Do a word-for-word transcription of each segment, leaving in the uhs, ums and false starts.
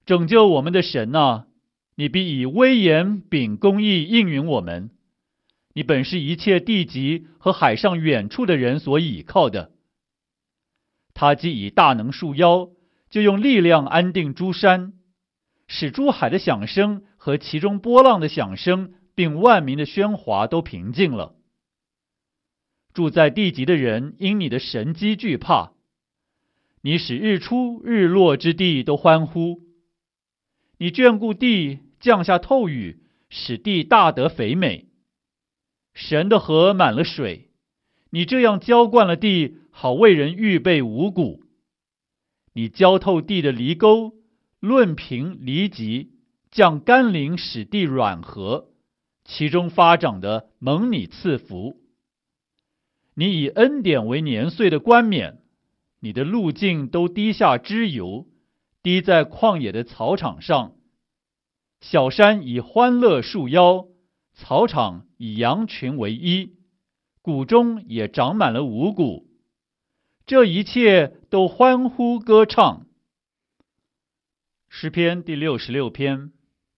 拯救我们的神啊，你必以威严秉公义应允我们。你本是一切地极和海上远处的人所倚靠的。他既以大能束腰，就用力量安定诸山，使诸海的响声和其中波浪的响声，并万民的喧哗都平静了。住在地极的人因你的神迹惧怕，你使日出日落之地都欢呼。你眷顾地，降下透雨，使地大得肥美。神的河满了水，你这样浇灌了地，好为人预备五谷。你浇透地的犁沟，论平犁脊，降甘霖使地软和，其中发长的蒙你赐福。你以恩典为年岁的冠冕，你的路径都滴下脂油，滴在旷野的草场上。小山以欢乐束腰，草场以羊群为衣，谷中也长满了五谷。这一切都欢呼歌唱。诗篇第六十六篇。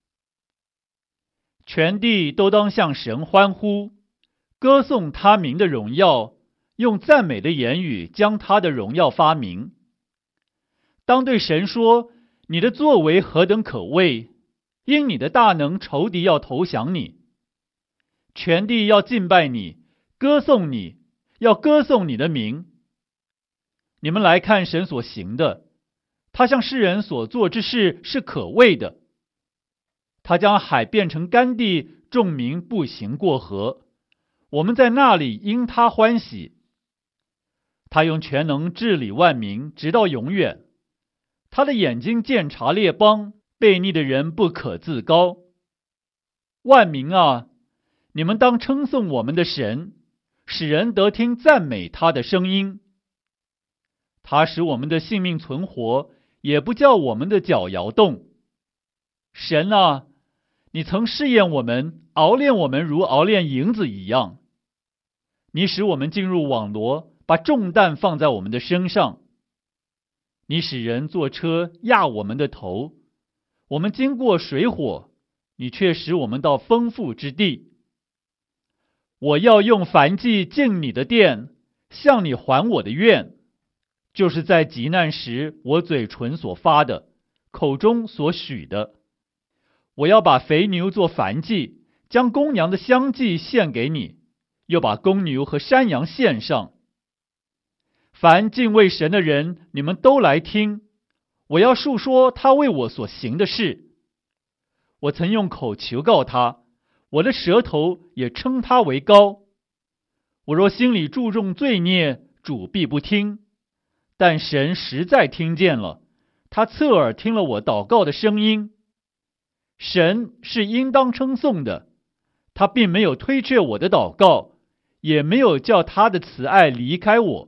全地都当向神欢呼，歌颂他名的荣耀，用赞美的言语将他的荣耀发明。当对神说，你的作为何等可畏，因你的大能，仇敌要投降你。全地要敬拜你，歌颂你，要歌颂你的名。你们来看神所行的，他向世人所做之事是可畏的。他将海变成干地，众民步行过河，我们在那里因他欢喜。他用全能治理万民，直到永远。他的眼睛鉴察列邦，悖逆的人不可自高。万民啊，你们当称颂我们的神，使人得听赞美他的声音。他使我们的性命存活，也不叫我们的脚摇动。神啊，你曾试验我们，熬炼我们如熬炼银子一样。你使我们进入网罗，把重担放在我们的身上。你使人坐车压我们的头，我们经过水火，你却使我们到丰富之地。我要用燔祭进你的殿，向你还我的愿，就是在急难时我嘴唇所发的，口中所许的。我要把肥牛做燔祭，将公羊的香祭献给你，又把公牛和山羊献上。凡敬畏神的人，你们都来听，我要述说他为我所行的事。我曾用口求告他，我的舌头也称他为高。我若心里注重罪孽，主必不听。但神实在听见了，他侧耳听了我祷告的声音。神是应当称颂的，他并没有推却我的祷告，也没有叫他的慈爱离开我。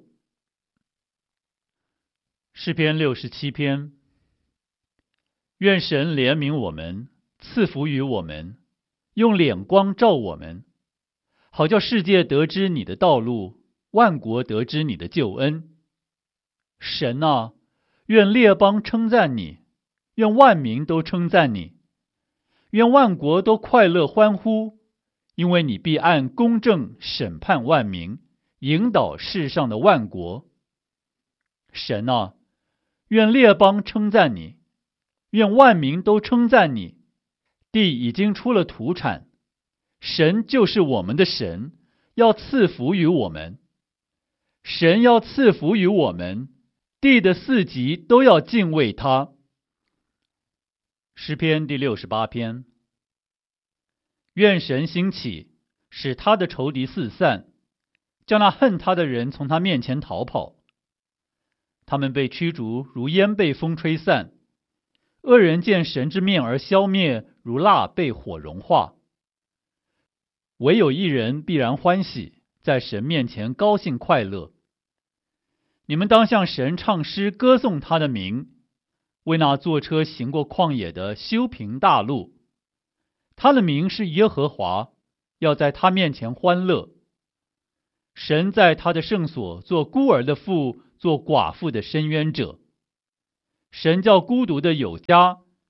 诗篇六十七篇。愿神怜悯我们，赐福于我们，用脸光照我们，好叫世界得知你的道路，万国得知你的救恩。神啊，愿列邦称赞你，愿万民都称赞你，愿万国都快乐欢呼，因为你必按公正审判万民，引导世上的万国。神啊，愿列邦称赞你，愿万民都称赞你。地已经出了土产，神就是我们的神，要赐福于我们。神要赐福于我们，地的四极都要敬畏他。诗篇第六十八篇。愿神兴起，使他的仇敌四散，叫那恨他的人从他面前逃跑。他们被驱逐，如烟被风吹散；恶人见神之面而消灭，如蜡被火融化。唯有一人必然欢喜，在神面前高兴快乐。你们当向神唱诗，歌颂他的名，为那坐车行过旷野的修平大路。他的名是耶和华，要在他面前欢乐。神在他的圣所做孤儿的父，做寡妇的伸冤者。神叫孤独的有家，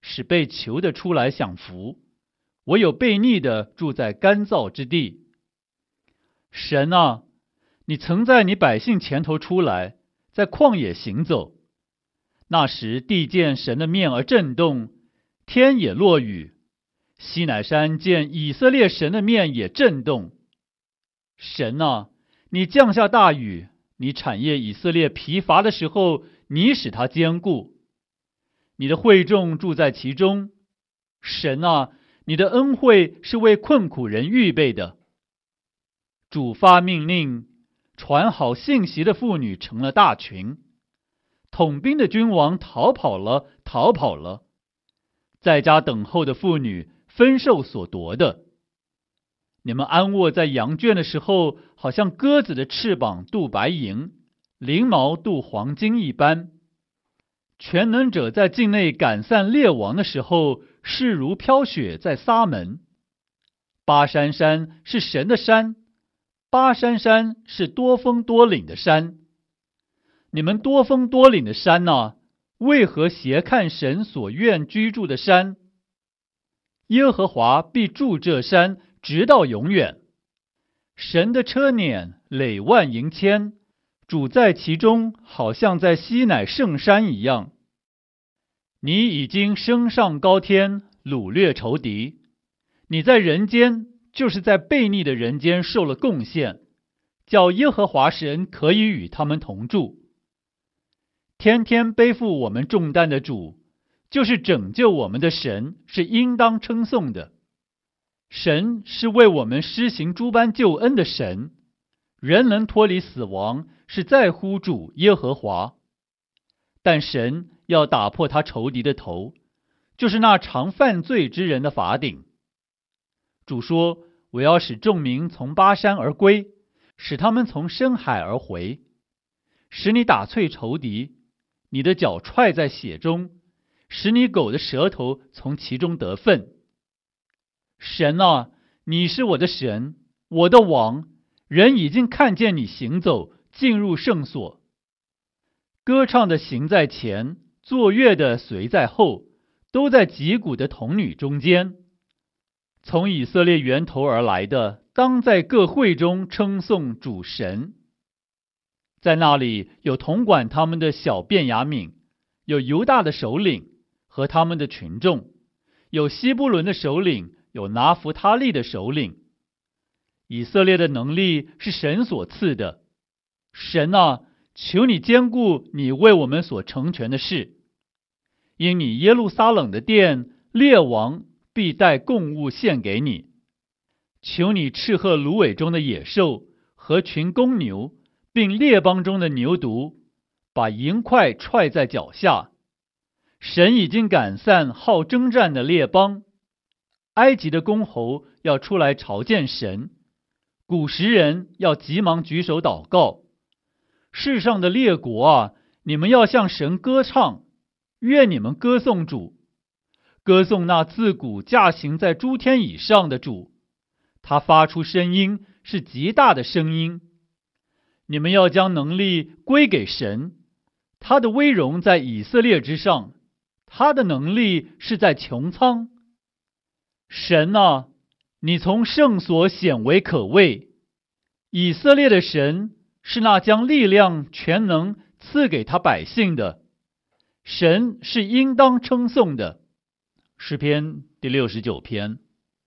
使被囚的出来享福，唯有悖逆的住在干燥之地。神啊，你曾在你百姓前头出来，在旷野行走。那时地见神的面而震动，天也落雨，西乃山见以色列神的面也震动。神啊，你降下大雨，你产业以色列疲乏的时候，你使它坚固。你的会众住在其中。神啊，你的恩惠是为困苦人预备的。主发命令，传好信息的妇女成了大群，统兵的君王逃跑了，逃跑了。在家等候的妇女分受所夺的。你们安卧在羊圈的时候，好像鸽子的翅膀镀白银，翎毛镀黄金一般。全能者在境内赶散列王的时候，势如飘雪在撒门。巴珊山是神的山，巴珊山是多峰多岭的山。你们多峰多岭的山哪，为何斜看神所愿居住的山？耶和华必住这山，直到永远。神的车辇累万盈千，主在其中，好像在西乃圣山一样。你已经升上高天，掳掠仇敌。你在人间，就是在悖逆的人间受了贡献，叫耶和华神可以与他们同住。天天背负我们重担的主，就是拯救我们的神，是应当称颂的。神是为我们施行诸般救恩的神，人能脱离死亡，是在乎主耶和华。但神要打破他仇敌的头，就是那常犯罪之人的法顶。主说，我要使众民从巴山而归，使他们从深海而回，使你打碎仇敌，你的脚踹在血中，使你狗的舌头从其中得分。神啊，你是我的神，我的王，人已经看见你行走，进入圣所。歌唱的行在前，作乐的随在后，都在击鼓的童女中间。从以色列源头而来的，当在各会中称颂主神。在那里有统管他们的小便雅悯，有犹大的首领和他们的群众，有西布伦的首领，有拿弗他利的首领。以色列的能力是神所赐的。神啊，求你坚固你为我们所成全的事。因你耶路撒冷的殿，列王必带供物献给你。求你斥喝芦苇中的野兽和群公牛，并列邦中的牛犊，把银块踹在脚下。神已经赶散好征战的列邦。埃及的公侯要出来朝见神，古时人要急忙举手祷告。世上的列国啊，你们要向神歌唱，愿你们歌颂主，歌颂那自古驾行在诸天以上的主。他发出声音，是极大的声音。你们要将能力归给神，他的威荣在以色列之上，他的能力是在穹苍。神啊，你从圣所显为可畏。以色列的神是那将力量全能赐给他百姓的，神是应当称颂的。诗篇第六十九篇。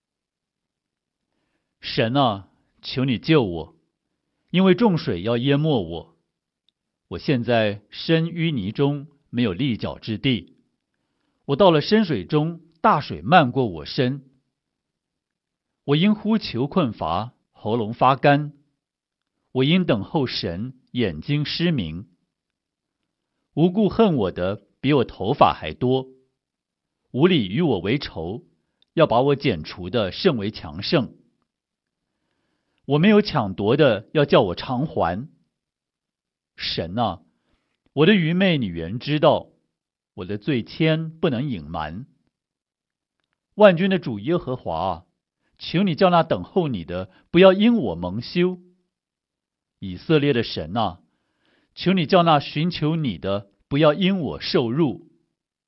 神啊，求你救我，因为众水要淹没我。我现在身淤泥中，没有立脚之地。我到了深水中，大水漫过我身。我因呼求困乏，喉咙发干。我因等候神，眼睛失明。无故恨我的比我头发还多，无理与我为仇，要把我剪除的甚为强盛。我没有抢夺的，要叫我偿还。神啊，我的愚昧你原知道，我的罪愆不能隐瞒。万军的主耶和华啊，求你叫那等候你的不要因我蒙羞。以色列的神啊，求你叫那寻求你的不要因我受辱。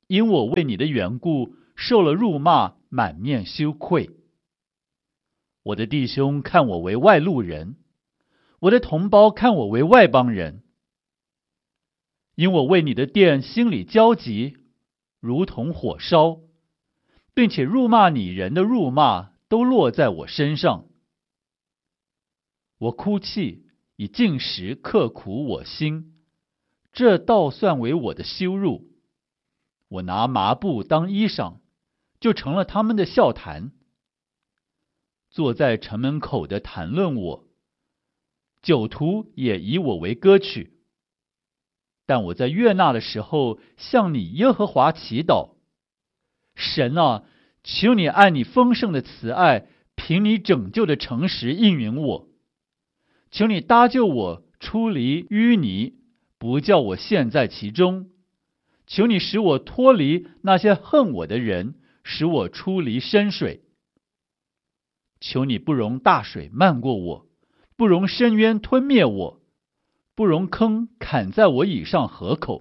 因我为你的缘故受了辱骂，满面羞愧。我的弟兄看我为外路人，我的同胞看我为外邦人。因我为你的殿心里焦急，如同火烧，并且辱骂你人的辱骂都落在我身上。我哭泣，以进食刻苦我心，这倒算为我的羞辱。我拿麻布当衣裳，就成了他们的笑谈。坐在城门口的谈论我，酒徒也以我为歌曲。但我在悦纳的时候，向你耶和华祈祷。神啊，求你按你丰盛的慈爱，凭你拯救的诚实应允我。求你搭救我出离淤泥，不叫我陷在其中。求你使我脱离那些恨我的人，使我出离深水。求你不容大水漫过我，不容深渊吞灭我，不容坑砍在我以上河口。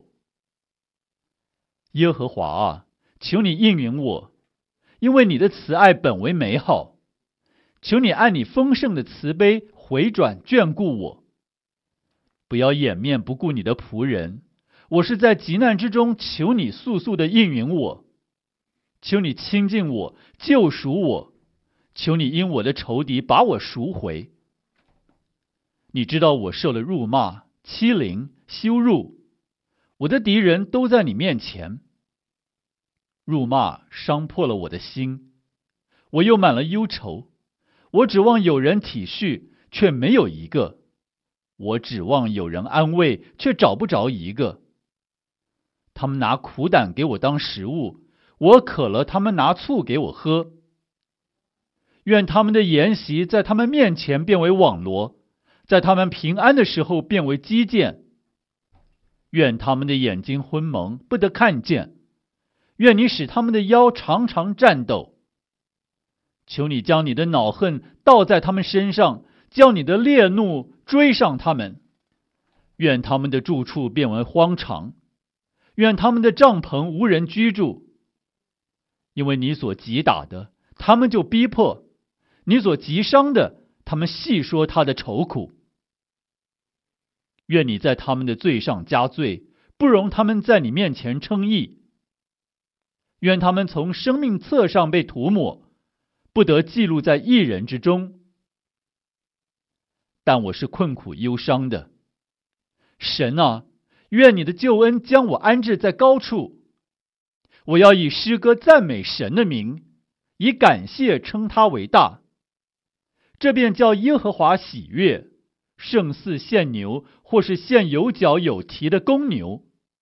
耶和华啊，求你应允我，因为你的慈爱本为美好。求你按你丰盛的慈悲回转眷顾我。不要掩面不顾你的仆人，我是在急难之中求你速速的应允我。求你亲近我，救赎我。求你因我的仇敌把我赎回。你知道我受了辱骂、欺凌、羞辱，我的敌人都在你面前。辱骂伤破了我的心，我又满了忧愁。我指望有人体恤，却没有一个；我指望有人安慰，却找不着一个。他们拿苦胆给我当食物，我渴了，他们拿醋给我喝。愿他们的筵席在他们面前变为网罗，在他们平安的时候变为基建。愿他们的眼睛昏蒙，不得看见。愿你使他们的腰常常颤抖。求你将你的恼恨倒在他们身上，叫你的烈怒追上他们。愿他们的住处变为荒场，愿他们的帐篷无人居住。因为你所击打的，他们就逼迫；你所击伤的，他们细说他的愁苦。愿你在他们的罪上加罪，不容他们在你面前称义。愿他们从生命册上被涂抹，不得记录在义人之中。但我是困苦忧伤的。神啊，愿你的救恩将我安置在高处。我要以诗歌赞美神的名，以感谢称他为大。这便叫耶和华喜悦，胜似献牛，或是献有角有蹄的公牛。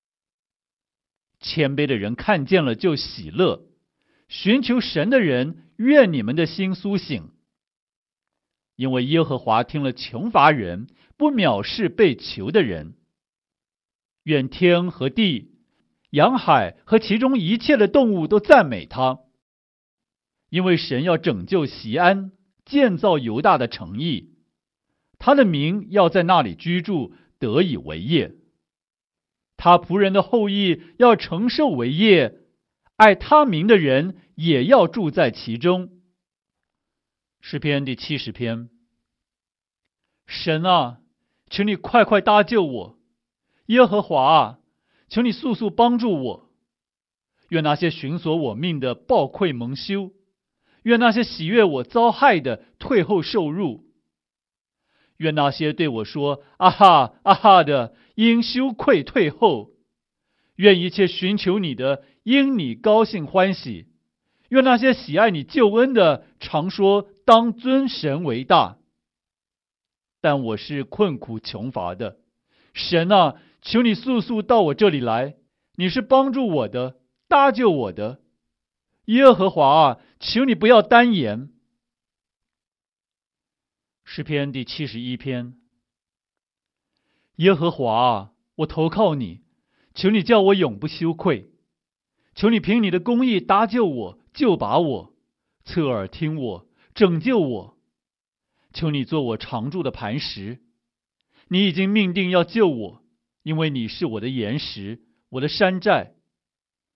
谦卑的人看见了就喜乐，寻求神的人，愿你们的心苏醒。因为耶和华听了穷乏人，不藐视被囚的人。愿天和地、洋海和其中一切的动物都赞美他。因为神要拯救锡安，建造犹大的城邑，他的名要在那里居住，得以为业。他仆人的后裔要承受为业，爱他名的人也要住在其中。诗篇第七十篇。神啊，求你快快搭救我。耶和华啊，求你速速帮助我。愿那些寻索我命的暴愧蒙羞，愿那些喜悦我遭害的退后受辱。愿那些对我说啊哈啊哈的，因羞愧退后。愿一切寻求你的，因你高兴欢喜。愿那些喜爱你救恩的，常说当尊神为大。但我是困苦穷乏的，神啊，求你速速到我这里来。你是帮助我的，搭救我的。耶和华啊，求你不要单言。诗篇第七十一篇。耶和华啊，我投靠你，求你叫我永不羞愧。求你凭你的公义搭救我，救拔我，侧耳听我，拯救我。求你做我常住的磐石。你已经命定要救我，因为你是我的岩石，我的山寨。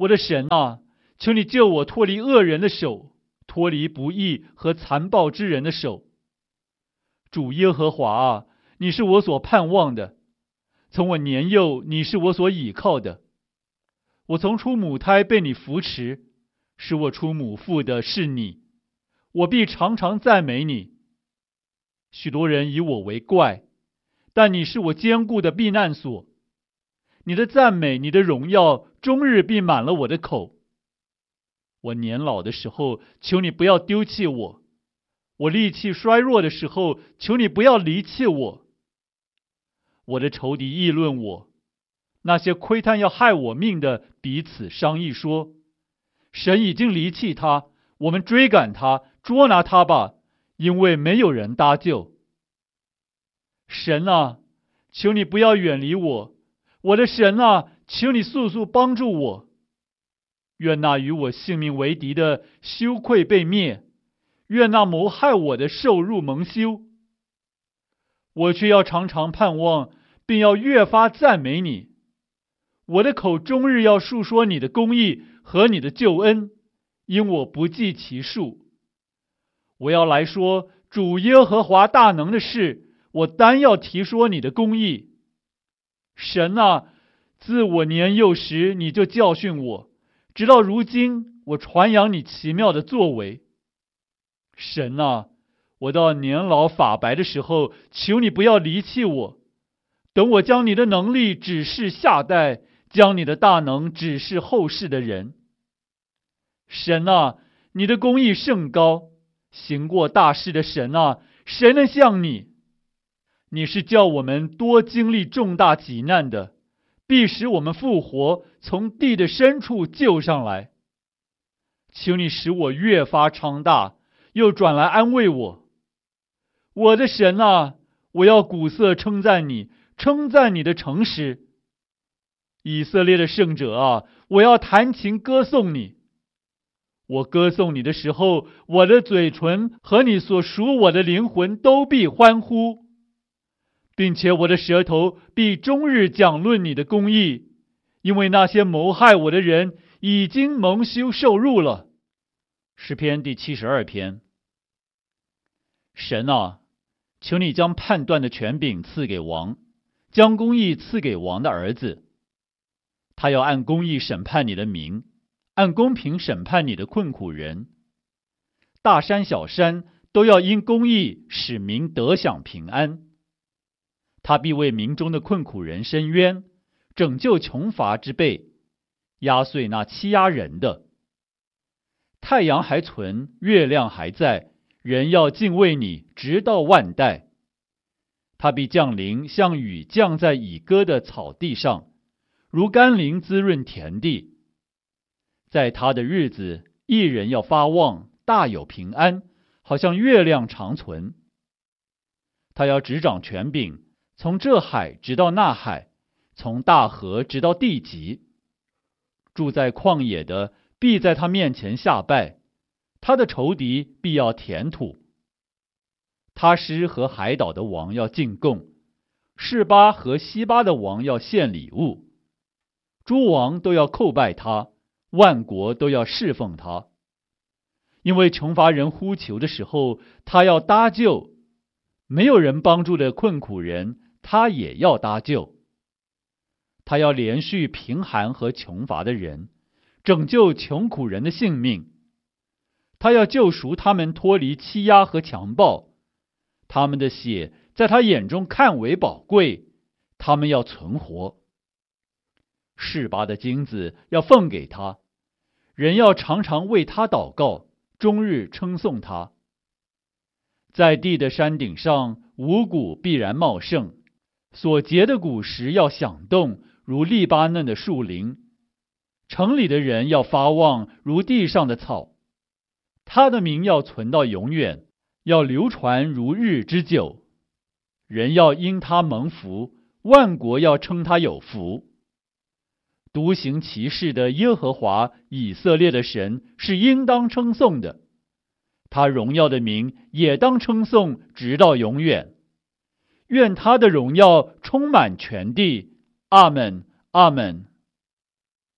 我的神啊，求你救我脱离恶人的手，脱离不义和残暴之人的手。主耶和华啊，你是我所盼望的，从我年幼，你是我所倚靠的。我从出母胎被你扶持，使我出母腹的是你，我必常常赞美你。许多人以我为怪，但你是我坚固的避难所。你的赞美，你的荣耀，终日必满了我的口。我年老的时候，求你不要丢弃我；我力气衰弱的时候，求你不要离弃我。我的仇敌议论我，那些窥探要害我命的彼此商议说：神已经离弃他，我们追赶他，捉拿他吧，因为没有人搭救。神啊，求你不要远离我，我的神啊，求你速速帮助我。愿那与我性命为敌的羞愧被灭，愿那谋害我的受辱蒙羞。我却要常常盼望，并要越发赞美你。我的口终日要述说你的公义和你的救恩，因我不计其数。我要来说主耶和华大能的事，我单要提说你的公义。神啊，自我年幼时你就教训我，直到如今我传扬你奇妙的作为。神啊，我到年老发白的时候，求你不要离弃我。等我将你的能力指示下代，将你的大能指示后世的人。神啊，你的公义甚高，行过大事的神啊，谁能像你？你是叫我们多经历重大急难的，必使我们复活，从地的深处救上来。求你使我越发昌大，又转来安慰我。我的神啊，我要鼓瑟称赞你，称赞你的诚实。以色列的圣者啊，我要弹琴歌颂你。我歌颂你的时候，我的嘴唇和你所属我的灵魂都必欢呼，并且我的舌头必终日讲论你的公义，因为那些谋害我的人已经蒙羞受辱了。诗篇第七十二篇。神啊，求你将判断的权柄赐给王，将公义赐给王的儿子。他要按公义审判你的民，按公平审判你的困苦人。大山小山都要因公义使民得享平安。他必为民中的困苦人伸冤，拯救穷乏之辈，压碎那欺压人的。太阳还存，月亮还在，人要敬畏你，直到万代。他必降临，像雨降在已割的草地上，如甘霖滋润田地。在他的日子，一人要发旺，大有平安，好像月亮长存。他要执掌权柄，从这海直到那海，从大河直到地极。住在旷野的必在他面前下拜，他的仇敌必要填土。他施和海岛的王要进贡，示巴和西巴的王要献礼物。诸王都要叩拜他，万国都要侍奉他。因为穷乏人呼求的时候，他要搭救；没有人帮助的困苦人，他也要搭救。他要连续贫寒和穷乏的人，拯救穷苦人的性命。他要救赎他们脱离欺压和强暴，他们的血在他眼中看为宝贵，他们要存活。示巴的金子要奉给他，人要常常为他祷告，终日称颂他。在地的山顶上，五谷必然茂盛，所结的果实要响动，如利巴嫩的树林。城里的人要发旺，如地上的草。他的名要存到永远，要流传如日之久。人要因他蒙福，万国要称他有福。独行其事的耶和华以色列的神是应当称颂的，他荣耀的名也当称颂，直到永远。愿他的荣耀充满全地。阿们，阿们。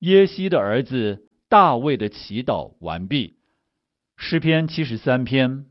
耶西的儿子大卫的祈祷完毕。诗篇七十三篇。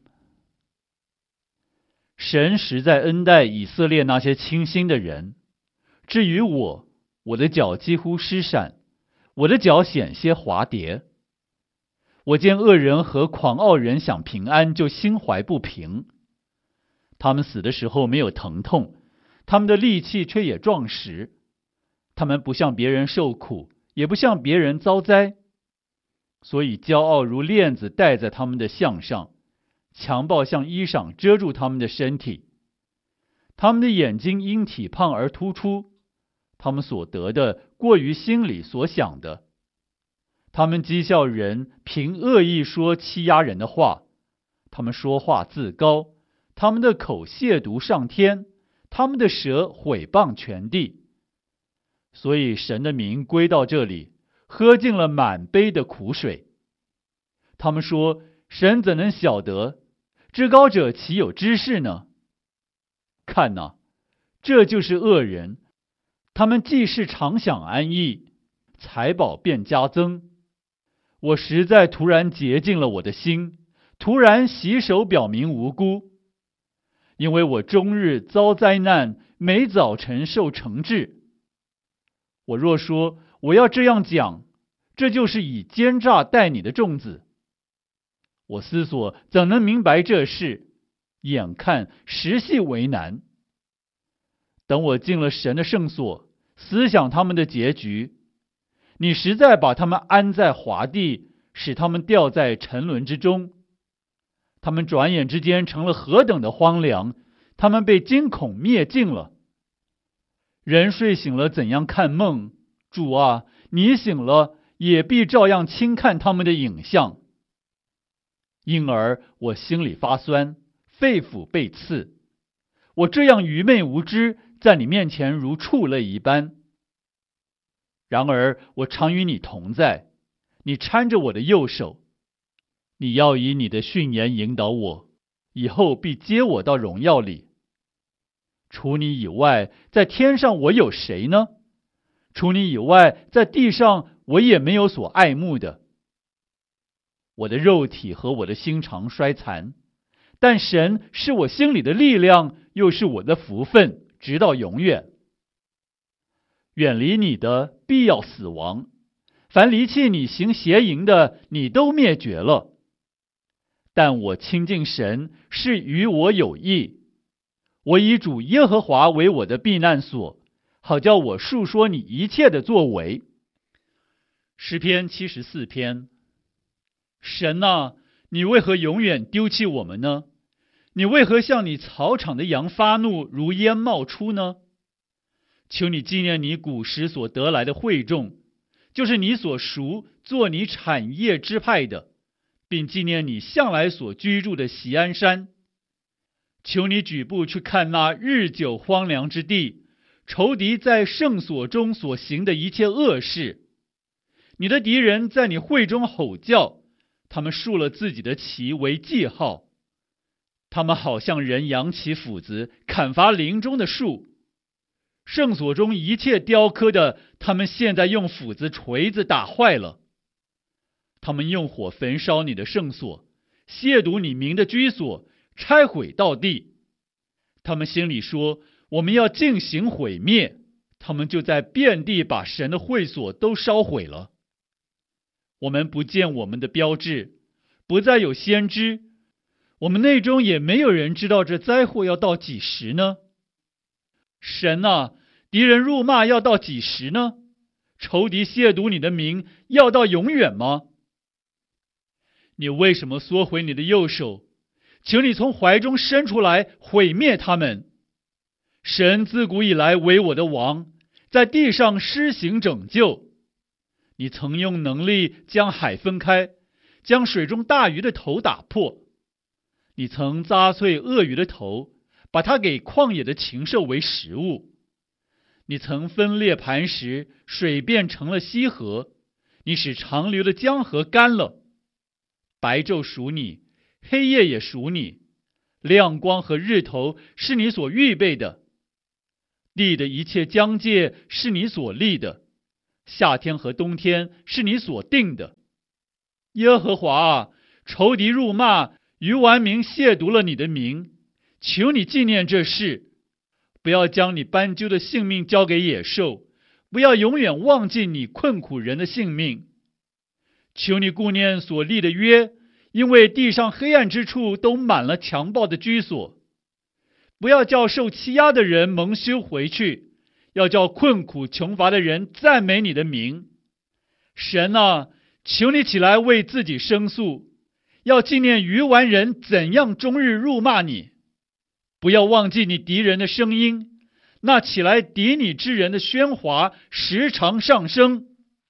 神实在恩待以色列那些清心的人。至于我，我的脚几乎失闪，我的脚险些滑跌。我见恶人和狂傲人享平安，就心怀不平。他们死的时候没有疼痛，他们的力气却也壮实。他们不向别人受苦，也不向别人遭灾，所以骄傲如链子戴在他们的项上，强暴像衣裳遮住他们的身体。他们的眼睛因体胖而突出，他们所得的过于心里所想的。他们讥笑人，凭恶意说欺压人的话，他们说话自高，他们的口亵渎上天，他们的舌毁谤全地。所以神的名归到这里，喝尽了满杯的苦水。他们说，神怎能晓得？至高者岂有知识呢？看哪，这就是恶人，他们既是常享安逸，财宝便加增。我实在突然洁净了我的心，突然洗手表明无辜。因为我终日遭灾难，每早晨受惩治。我若说我要这样讲，这就是以奸诈待你的众子。我思索怎能明白这事，眼看实系为难。等我进了神的圣所，思想他们的结局，你实在把他们安在滑地，使他们掉在沉沦之中。他们转眼之间成了何等的荒凉，他们被惊恐灭尽了。人睡醒了怎样看梦？主啊，你醒了也必照样轻看他们的影像。因而我心里发酸，肺腑被刺。我这样愚昧无知，在你面前如畜类一般。然而我常与你同在，你搀着我的右手。你要以你的训言引导我，以后必接我到荣耀里。除你以外，在天上我有谁呢？除你以外，在地上我也没有所爱慕的。我的肉体和我的心肠衰残，但神是我心里的力量，又是我的福分，直到永远。远离你的必要死亡，凡离弃你行邪淫的，你都灭绝了。但我亲近神是与我有益，我以主耶和华为我的避难所，好叫我述说你一切的作为。诗篇七十四篇。神啊，你为何永远丢弃我们呢？你为何向你草场的羊发怒，如烟冒出呢？求你纪念你古时所得来的会众，就是你所赎做你产业支派的，并纪念你向来所居住的锡安山。求你举步去看那日久荒凉之地，仇敌在圣所中所行的一切恶事。你的敌人在你会中吼叫，他们竖了自己的旗为记号。他们好像人扬起斧子，砍伐林中的树。圣所中一切雕刻的，他们现在用斧子锤子打坏了。他们用火焚烧你的圣所，亵渎你名的居所，拆毁到地。他们心里说，我们要进行毁灭，他们就在遍地把神的会所都烧毁了。我们不见我们的标志，不再有先知，我们内中也没有人知道这灾祸要到几时呢？神啊，敌人辱骂要到几时呢？仇敌亵渎你的名要到永远吗？你为什么缩回你的右手？求你从怀中伸出来，毁灭他们。神自古以来为我的王，在地上施行拯救。你曾用能力将海分开，将水中大鱼的头打破。你曾扎碎鳄鱼的头，把它给旷野的禽兽为食物。你曾分裂磐石，水变成了溪河。你使长流的江河干了。白昼属你，黑夜也属你，亮光和日头是你所预备的。地的一切疆界是你所立的， 夏天和冬天是你所定的。耶和华啊，仇敌辱骂，愚顽民亵渎了你的名，求你纪念这事，不要将你斑鸠的性命交给野兽，不要永远忘记你困苦人的性命。求你顾念所立的约，因为地上黑暗之处都满了强暴的居所。不要叫受欺压的人蒙羞回去，要叫困苦穷乏的人赞美你的名。神啊，求你起来为自己申诉，要纪念愚顽人怎样终日辱骂你。不要忘记你敌人的声音，那起来敌你之人的喧哗时常上升。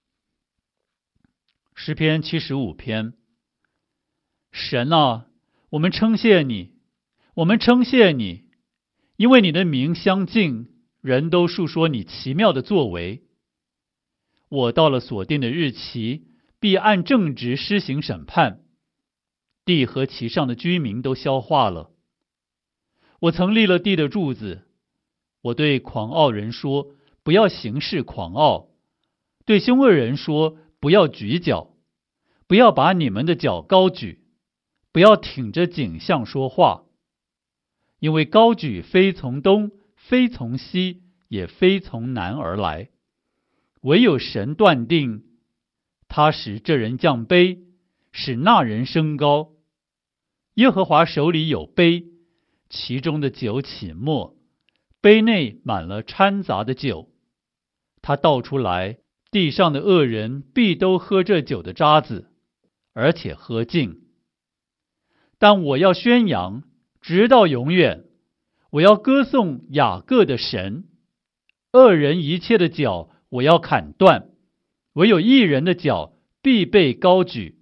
诗篇七十五篇。神啊，我们称谢你，我们称谢你，因为你的名相近，人都述说你奇妙的作为。我到了所定的日期，必按正直施行审判，地和其上的居民都消化了。我曾立了地的柱子，我对狂傲人说，不要行事狂傲；对凶恶人说，不要举脚，不要把你们的脚高举，不要挺着颈项说话，因为高举非从东，非从西，也非从南而来，唯有神断定，他使这人降卑，使那人升高。耶和华手里有杯，其中的酒起沫，杯内满了掺杂的酒。他倒出来，地上的恶人必都喝这酒的渣子，而且喝尽。但我要宣扬，直到永远，我要歌颂雅各的神。恶人一切的脚我要砍断，唯有义人的脚必被高举。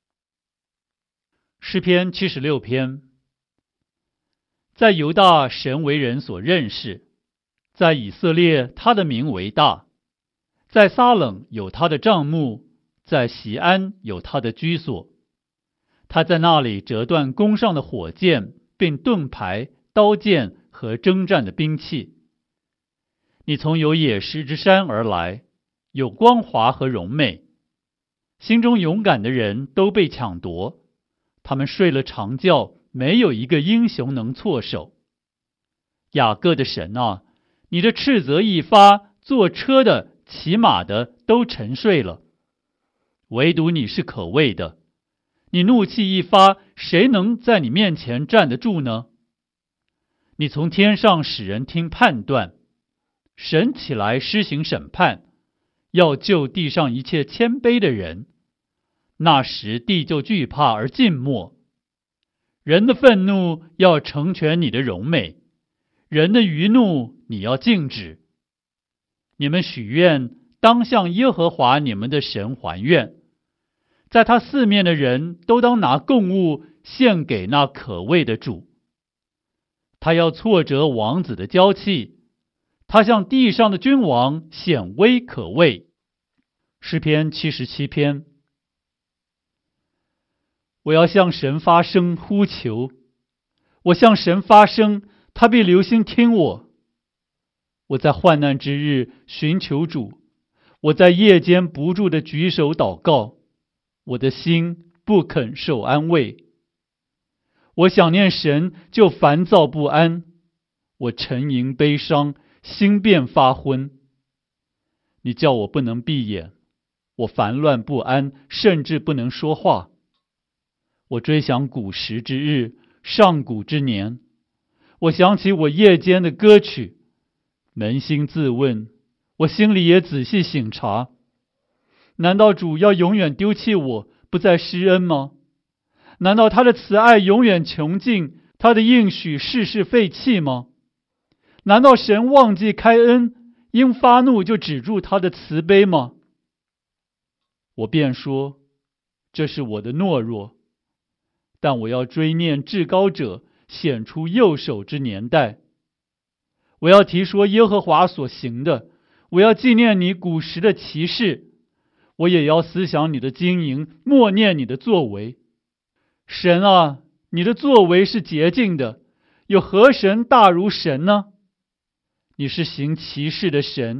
诗篇七十六篇。在犹大，神为人所认识；在以色列，他的名为大；在撒冷有他的帐幕，在锡安有他的居所。他在那里折断弓上的火箭，并盾牌、刀剑和征战的兵器。你从有野石之山而来，有光华和荣美。心中勇敢的人都被抢夺，他们睡了长觉，没有一个英雄能措手。雅各的神啊，你的斥责一发，坐车的、骑马的都沉睡了，唯独你是可畏的。你怒气一发，谁能在你面前站得住呢？你从天上使人听判断，神起来施行审判，要救地上一切谦卑的人。那时地就惧怕而静默。人的愤怒要成全你的荣美，人的余怒你要禁止。你们许愿，当向耶和华你们的神还愿，在他四面的人都当拿供物献给那可畏的主。他要挫折王子的骄气，他向地上的君王显威可畏。诗篇七十七篇。我要向神发声呼求，我向神发声，他必留心听我。我在患难之日寻求主，我在夜间不住地举手祷告，我的心不肯受安慰。我想念神，就烦躁不安，我沉吟悲伤，心便发昏。你叫我不能闭眼，我烦乱不安，甚至不能说话。我追想古时之日，上古之年，我想起我夜间的歌曲，扪心自问，我心里也仔细省察，难道主要永远丢弃我，不再施恩吗？难道他的慈爱永远穷尽，他的应许世世废弃吗？难道神忘记开恩，因发怒就止住他的慈悲吗？我便说，这是我的懦弱，但我要追念至高者显出右手之年代。我要提说耶和华所行的，我要纪念你古时的奇事，我也要思想你的经营，默念你的作为。神啊，你的作为是洁净的，有何神大如神呢？你是行奇事的神，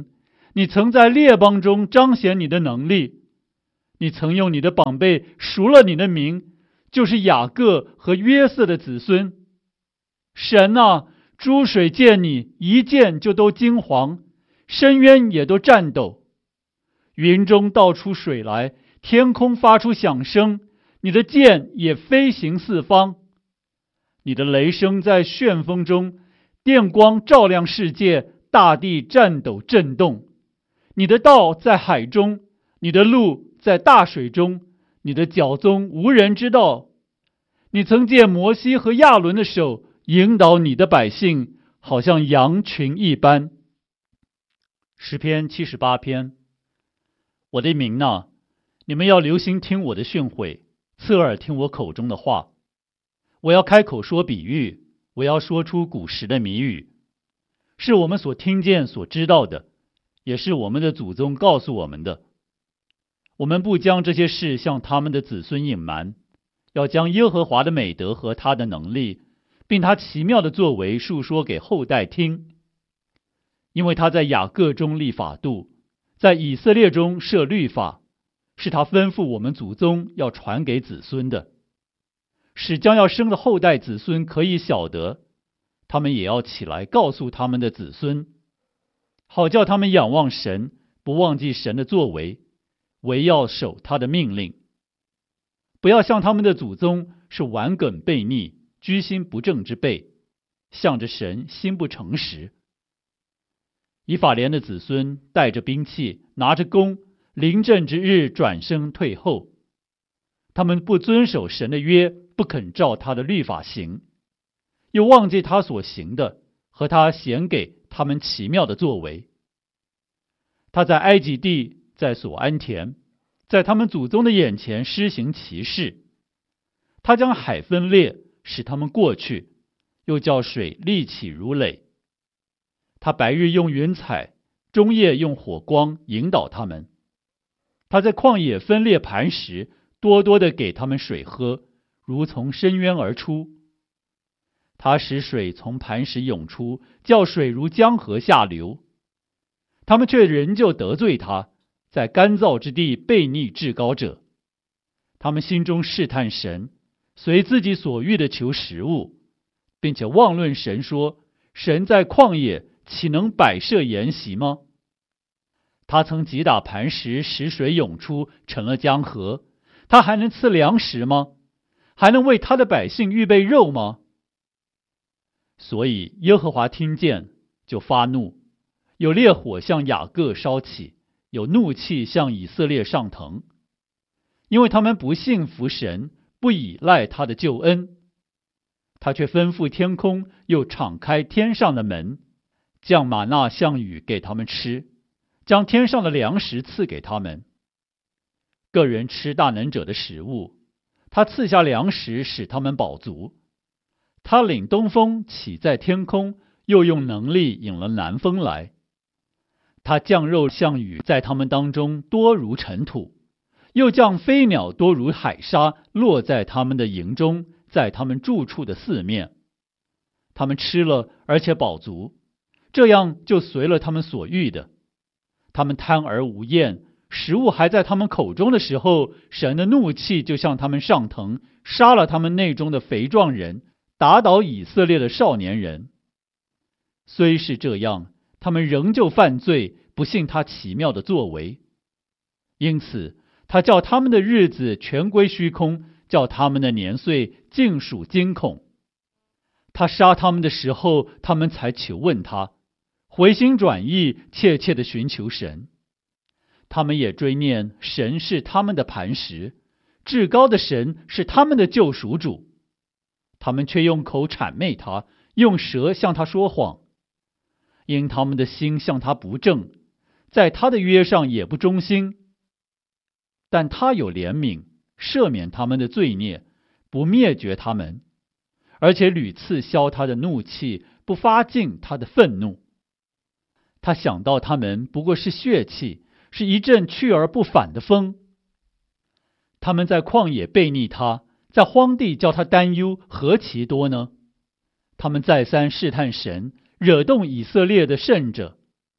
你曾在列邦中彰显你的能力，你曾用你的膀臂赎了你的名，就是雅各和约瑟的子孙。神啊，诸水见你一见就都惊惶，深渊也都颤抖。云中倒出水来，天空发出响声，你的剑也飞行四方。你的雷声在旋风中，电光照亮世界，大地颤抖震动。你的道在海中，你的路在大水中，你的脚踪无人知道。你曾借摩西和亚伦的手引导你的百姓，好像羊群一般。诗篇七十八篇。我的民哪，你们要留心听我的训诲，侧耳听我口中的话。我要开口说比喻，我要说出古时的谜语，是我们所听见所知道的，也是我们的祖宗告诉我们的。我们不将这些事向他们的子孙隐瞒，要将耶和华的美德和他的能力，并他奇妙的作为述说给后代听。因为他在雅各中立法度，在以色列中设律法，是他吩咐我们祖宗要传给子孙的，使将要生的后代子孙可以晓得，他们也要起来告诉他们的子孙，好叫他们仰望神，不忘记神的作为，唯要守他的命令，不要像他们的祖宗是顽梗悖逆、居心不正之辈，向着神心不诚实。以法莲的子孙带着兵器，拿着弓，临阵之日转身退后。他们不遵守神的约，不肯照他的律法行，又忘记他所行的和他显给他们奇妙的作为。他在埃及地，在所安田，在他们祖宗的眼前施行奇事。他将海分裂，使他们过去，又叫水立起如垒。他白日用云彩，中夜用火光引导他们。他在旷野分裂磐石，多多的给他们水喝，如从深渊而出。他使水从磐石涌出，叫水如江河下流。他们却仍旧得罪他，在干燥之地悖逆至高者。他们心中试探神，随自己所欲的求食物，并且妄论神说，神在旷野岂能摆设筵席吗？他曾击打磐石，使水涌出，成了江河。他还能赐粮食吗？还能为他的百姓预备肉吗？所以耶和华听见，就发怒，有烈火向雅各烧起，有怒气向以色列上腾，因为他们不信服神，不倚赖他的救恩。他却吩咐天空，又敞开天上的门，降玛纳像雨给他们吃，将天上的粮食赐给他们。个人吃大能者的食物，他赐下粮食使他们饱足。他领东风起在天空，又用能力引了南风来。他降肉像雨在他们当中多如尘土，又降飞鸟多如海沙，落在他们的营中，在他们住处的四面。他们吃了，而且饱足，这样就随了他们所欲的。他们贪而无厌，食物还在他们口中的时候，神的怒气就向他们上腾，杀了他们内中的肥壮人，打倒以色列的少年人。虽是这样，他们仍旧犯罪，不信他奇妙的作为。因此他叫他们的日子全归虚空，叫他们的年岁尽属惊恐。他杀他们的时候，他们才求问他，回心转意，切切的寻求神。他们也追念神是他们的磐石，至高的神是他们的救赎主。他们却用口谄媚他，用舌向他说谎。因他们的心向他不正，在他的约上也不忠心。但他有怜悯，赦免他们的罪孽，不灭绝他们，而且屡次消他的怒气，不发尽他的愤怒。他想到他们不过是血气，是一阵去而不返的风。他们在旷野悖逆他，在荒地叫他担忧，何其多呢？他们再三试探神，惹动以色列的圣者。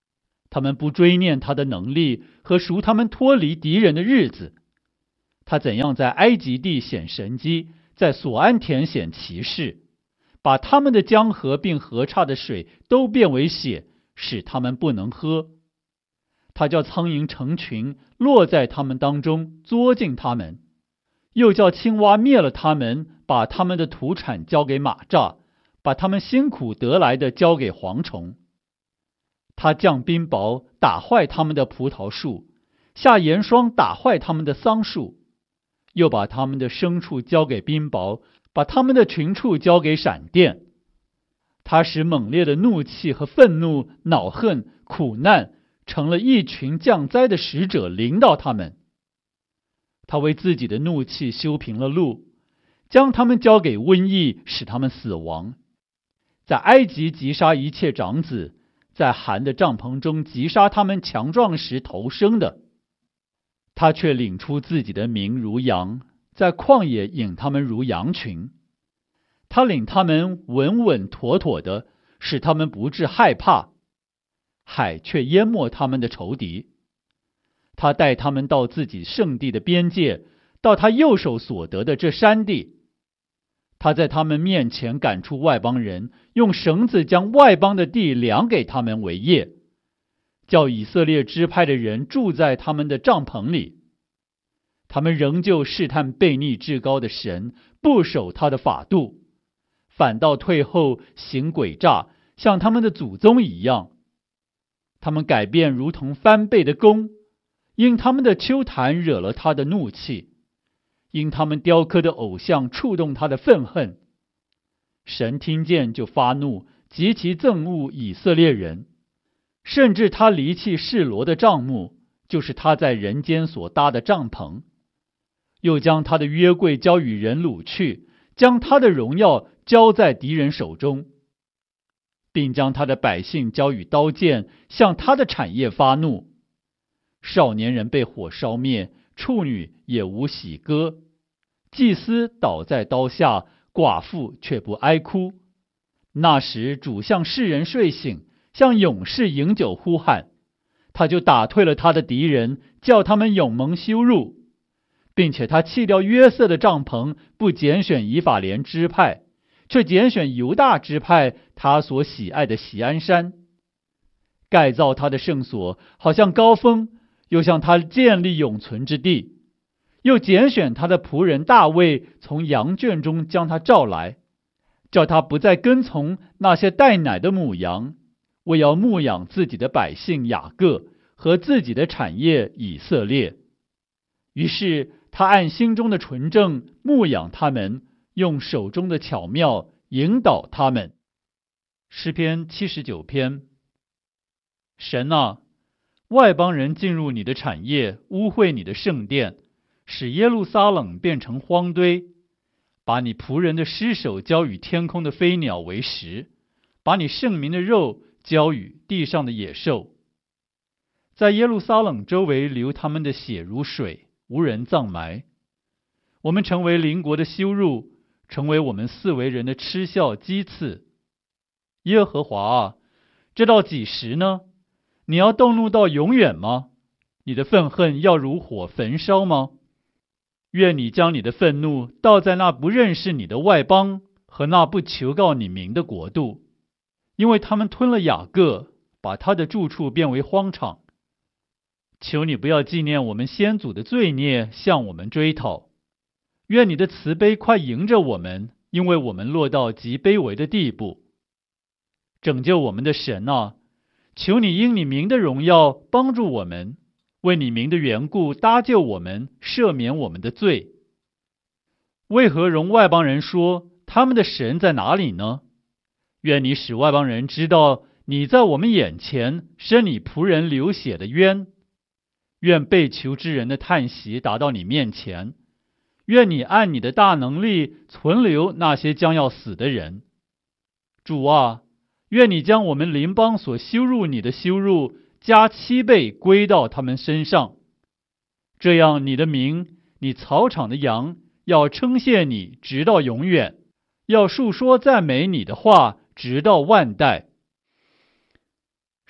他们不追念他的能力和赎他们脱离敌人的日子。他怎样在埃及地显神迹，在索安田显奇事，把他们的江河并河岔的水都变为血，使他们不能喝。他叫苍蝇成群落在他们当中，作尽他们，又叫青蛙灭了他们，把他们的土产交给蚂蚱，把他们辛苦得来的交给蝗虫。他降冰雹，打坏他们的葡萄树，下盐霜，打坏他们的桑树，又把他们的牲畜交给冰雹，把他们的群畜交给闪电。他使猛烈的怒气和愤怒、恼恨、苦难成了一群降灾的使者，临到他们。他为自己的怒气修平了路，将他们交给瘟疫，使他们死亡。在埃及击杀一切长子，在寒的帐篷中击杀他们强壮时头生的。他却领出自己的民如羊，在旷野引他们如羊群。他领他们稳稳妥妥的，使他们不致害怕。海却淹没他们的仇敌。他带他们到自己圣地的边界，到他右手所得的这山地。他在他们面前赶出外邦人，用绳子将外邦的地量给他们为业，叫以色列支派的人住在他们的帐篷里。他们仍旧试探悖逆至高的神，不守他的法度，反倒退后行诡诈，像他们的祖宗一样。他们改变如同翻倍的弓，因他们的丘坛惹了他的怒气，因他们雕刻的偶像触动他的愤恨。神听见就发怒，极其憎恶以色列人，甚至他离弃示罗的帐幕，就是他在人间所搭的帐篷，又将他的约柜交与人掳去，将他的荣耀交在敌人手中，并将他的百姓交与刀剑，向他的产业发怒。少年人被火烧灭，处女也无喜歌，祭司倒在刀下，寡妇却不哀哭。那时主向世人睡醒，向勇士饮酒呼喊，他就打退了他的敌人，叫他们永蒙羞辱，并且他弃掉约瑟的帐篷，不拣选以法莲支派，却拣选犹大支派，他所喜爱的锡安山，盖造他的圣所，好像高峰，又向他建立永存之地，又拣选他的仆人大卫，从羊圈中将他召来，叫他不再跟从那些带奶的母羊，为要牧养自己的百姓雅各和自己的产业以色列。于是他按心中的纯正牧养他们，用手中的巧妙引导他们。诗篇七十九篇。神啊，外邦人进入你的产业，污秽你的圣殿，使耶路撒冷变成荒堆，把你仆人的尸首交与天空的飞鸟为食，把你圣民的肉交与地上的野兽。在耶路撒冷周围流他们的血如水，无人葬埋。我们成为邻国的羞辱，成为我们四围人的嗤笑讥刺。耶和华啊，这到几时呢？你要动怒到永远吗？你的愤恨要如火焚烧吗？愿你将你的愤怒倒在那不认识你的外邦和那不求告你名的国度，因为他们吞了雅各，把他的住处变为荒场。求你不要纪念我们先祖的罪孽，向我们追讨。愿你的慈悲快迎着我们，因为我们落到极卑微的地步。拯救我们的神啊，求你因你名的荣耀帮助我们，为你名的缘故搭救我们，赦免我们的罪。为何容外邦人说他们的神在哪里呢？愿你使外邦人知道你在我们眼前伸你仆人流血的冤。愿被囚之人的叹息达到你面前，愿你按你的大能力存留那些将要死的人。主啊，愿你将我们邻邦所羞辱你的羞辱加七倍归到他们身上，这样你的名，你草场的羊要称谢你直到永远，要述说赞美你的话直到万代。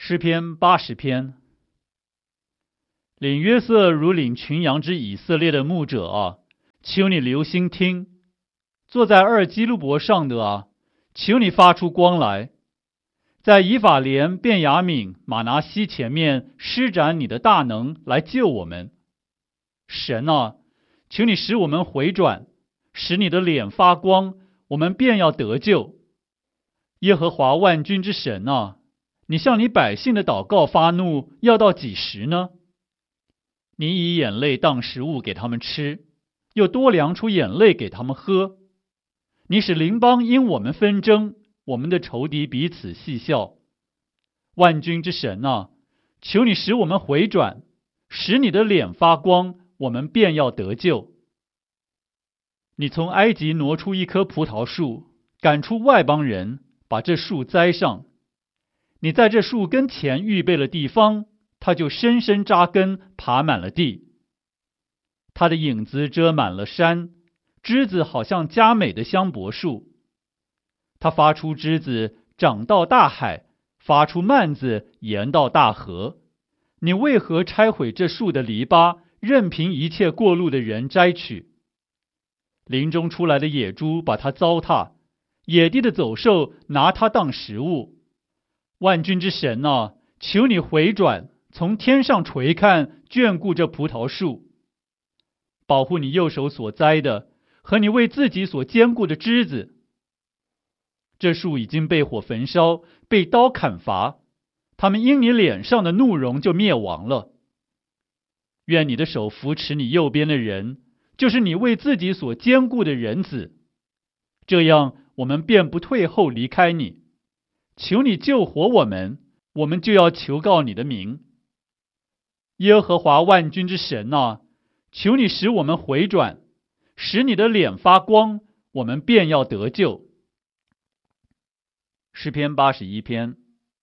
诗篇八十篇。领约瑟如领群羊之以色列的牧者啊，求你留心听；坐在二基路伯上的啊，求你发出光来，在以法莲、便雅悯、马拿西前面施展你的大能来救我们。神啊，求你使我们回转，使你的脸发光，我们便要得救。耶和华万军之神啊，你向你百姓的祷告发怒，要到几时呢？你以眼泪当食物给他们吃，又多量出眼泪给他们喝。你使邻邦因我们纷争，我们的仇敌彼此戏笑。万军之神啊，求你使我们回转，使你的脸发光，我们便要得救。你从埃及挪出一棵葡萄树，赶出外邦人，把这树栽上。你在这树根前预备了地方，它就深深扎根，爬满了地。它的影子遮满了山，枝子好像佳美的香柏树。它发出枝子，长到大海，发出蔓子，延到大河。你为何拆毁这树的篱笆，任凭一切过路的人摘取？林中出来的野猪把它糟蹋，野地的走兽拿它当食物。万军之神啊，求你回转，从天上垂看，眷顾这葡萄树，保护你右手所栽的和你为自己所坚固的枝子。这树已经被火焚烧，被刀砍伐，他们因你脸上的怒容就灭亡了。愿你的手扶持你右边的人，就是你为自己所坚固的人子，这样我们便不退后离开你。求你救活我们，我们就要求告你的名。耶和华万军之神啊，求你使我们回转，使你的脸发光，我们便要得救。诗篇八十一篇。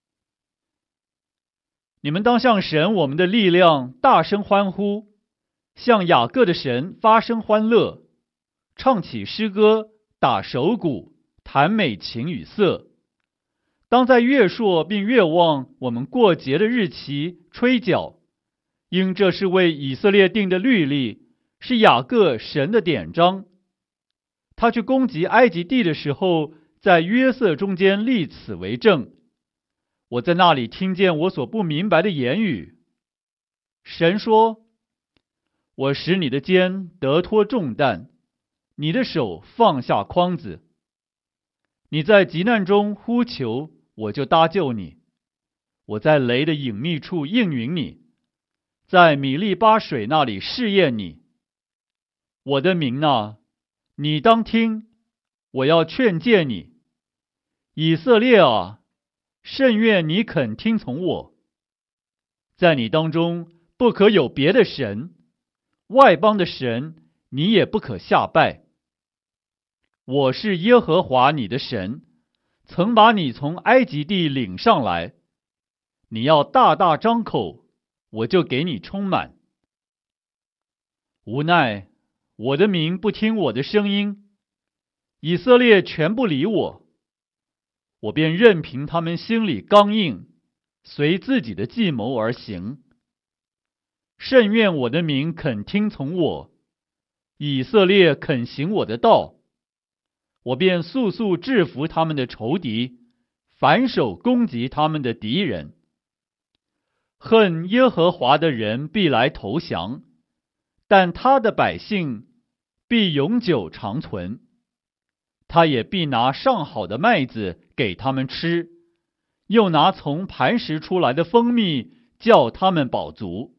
你们当向神我们的力量大声欢呼，向雅各的神发声欢乐，唱起诗歌，打手鼓，弹美琴与瑟。当在月朔并月望我们过节的日期吹角，因这是为以色列定的律例，是雅各神的典章。他去攻击埃及地的时候，在约瑟中间立此为证。我在那里听见我所不明白的言语。神说：我使你的肩得脱重担，你的手放下筐子。你在急难中呼求，我就搭救你。我在雷的隐秘处应允你，在米利巴水那里试验你。我的民啊，你当听，我要劝诫你。以色列啊，甚愿你肯听从我。在你当中不可有别的神，外邦的神你也不可下拜。我是耶和华你的神，曾把你从埃及地领上来。你要大大张口，我就给你充满。无奈我的民不听我的声音，以色列全不理我，我便任凭他们心里刚硬，随自己的计谋而行。甚愿我的民肯听从我，以色列肯行我的道，我便速速制服他们的仇敌，反手攻击他们的敌人。恨耶和华的人必来投降，但他的百姓必永久长存。他也必拿上好的麦子给他们吃，又拿从磐石出来的蜂蜜叫他们饱足。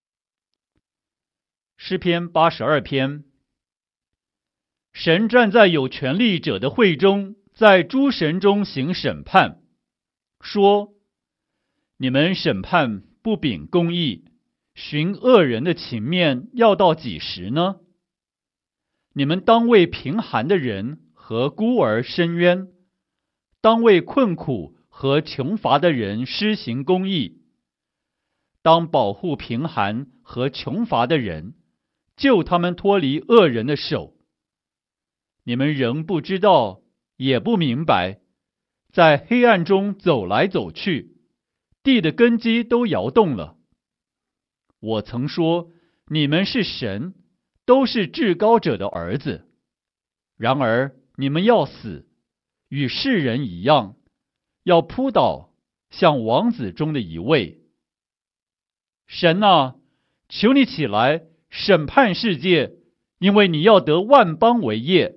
诗篇八十二篇。神站在有权力者的会中，在诸神中行审判，说：你们审判不秉公义，寻恶人的情面，要到几时呢？你们当为贫寒的人和孤儿伸冤，当为困苦和穷乏的人施行公义，当保护贫寒和穷乏的人，救他们脱离恶人的手。你们仍不知道，也不明白，在黑暗中走来走去， 地的根基都摇动了。我曾说，你们是神，都是至高者的儿子。然而你们要死，与世人一样，要扑倒，像王子中的一位。神啊，求你起来，审判世界，因为你要得万邦为业。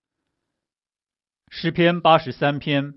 诗篇八十三篇。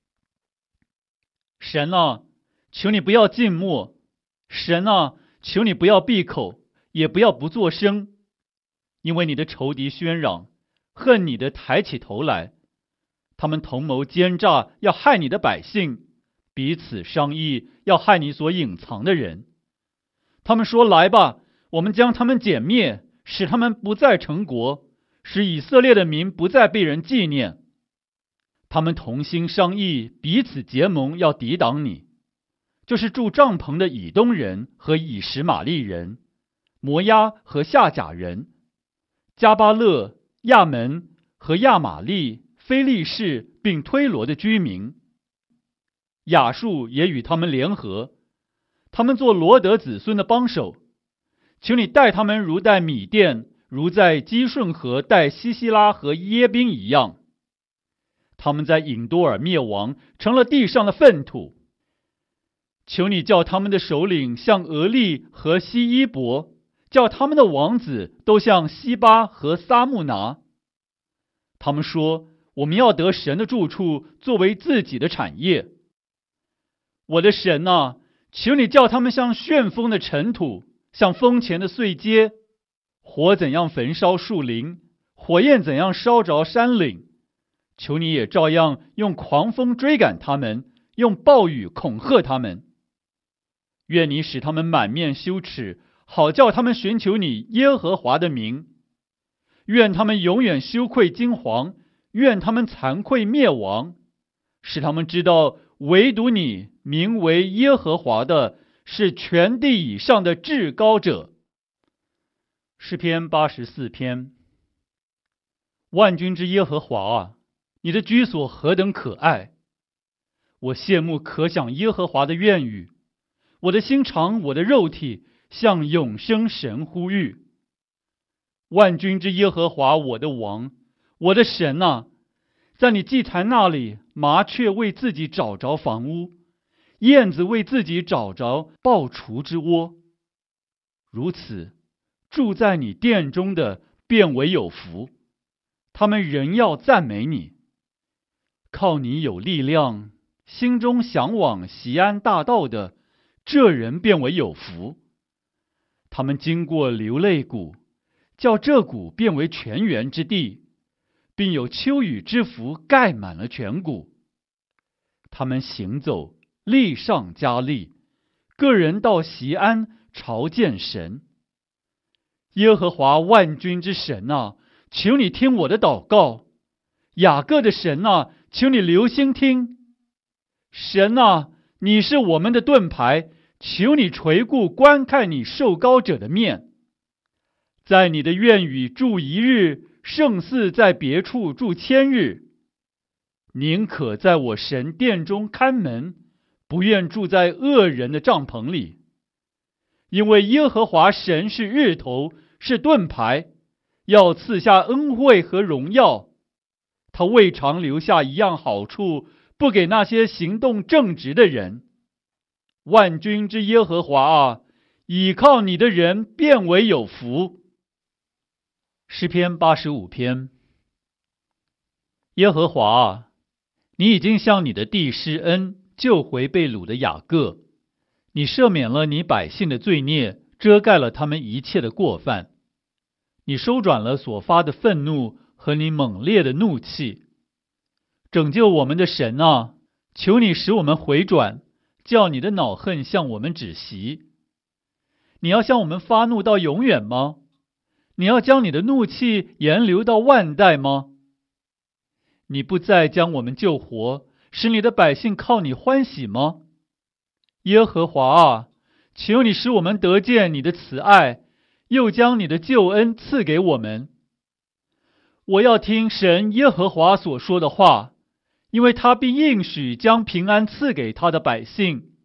神啊，求你不要静默，神啊，求你不要闭口，也不要不作声，因为你的仇敌喧嚷，恨你的抬起头来，他们同谋奸诈，要害你的百姓，彼此商议，要害你所隐藏的人。他们说，来吧，我们将他们歼灭，使他们不再成国，使以色列的名不再被人纪念。他们同心商议，彼此结盟，要抵挡你，就是住帐篷的以东人和以实玛利人，摩押和夏甲人，加巴勒、亚门和亚玛利、非利士并推罗的居民。亚述也与他们联合，他们做罗德子孙的帮手。求你待他们如待米甸，如在基顺河待西西拉和耶宾一样。他们在隐多尔灭亡，成了地上的粪土。求你叫他们的首领像俄利和西伊伯，叫他们的王子都像西巴和撒木拿。他们说，我们要得神的住处作为自己的产业。我的神啊，求你叫他们像旋风的尘土，像风前的碎秸。火怎样焚烧树林，火焰怎样烧着山岭，求你也照样用狂风追赶他们，用暴雨恐吓他们。愿你使他们满面羞耻，好叫他们寻求你耶和华的名。愿他们永远羞愧惊惶，愿他们惭愧灭亡，使他们知道唯独你名为耶和华的是全地以上的至高者。诗篇八十四篇。万军之耶和华啊，你的居所何等可爱！我羡慕可想耶和华的愿语，我的心肠，我的肉体向永生神呼吁。万军之耶和华，我的王，我的神啊，在你祭坛那里，麻雀为自己找着房屋，燕子为自己找着抱雏之窝。如此，住在你殿中的便为有福，他们仍要赞美你。靠你有力量，心中向往锡安大道的，这人便为有福。他们经过流泪谷，叫这谷变为泉源之地，并有秋雨之福盖满了全谷。他们行走，力上加力，个人到锡安朝见神。耶和华万军之神啊，求你听我的祷告。雅各的神啊，求你留心听。神啊，你是我们的盾牌，求你垂顾观看你受膏者的面。在你的院宇住一日，胜似在别处住千日。宁可在我神殿中看门，不愿住在恶人的帐篷里。因为耶和华神是日头，是盾牌，要赐下恩惠和荣耀。他未尝留下一样好处，不给那些行动正直的人。万军之耶和华啊，倚靠你的人便为有福。诗篇八十五篇。耶和华啊，你已经向你的地施恩，救回被掳的雅各。你赦免了你百姓的罪孽，遮盖了他们一切的过犯。你收转了所发的愤怒和你猛烈的怒气。拯救我们的神啊，求你使我们回转，叫你的恼恨向我们止息。你要向我们发怒到永远吗？你要将你的怒气延留到万代吗？你不再将我们救活，使你的百姓靠你欢喜吗？耶和华啊，求你使我们得见你的慈爱，又将你的救恩赐给我们。我要听神耶和华所说的话，因为他必应许将平安赐给他的百姓。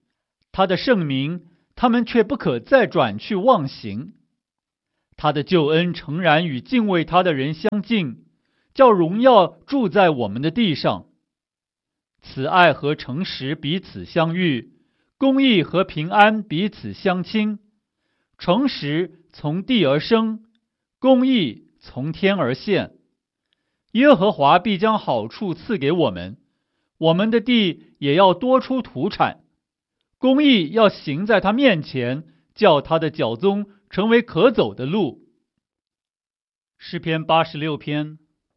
他的圣名，他们却不可再转去忘形。他的救恩诚然与敬畏他的人相近，叫荣耀住在我们的地上。慈爱和诚实彼此相遇，公义和平安彼此相亲。诚实从地而生，公义从天而现。耶和华必将好处赐给我们，我们的地也要多出土产。公义要行在他面前，叫他的脚踪成为可走的路。诗篇八十六篇。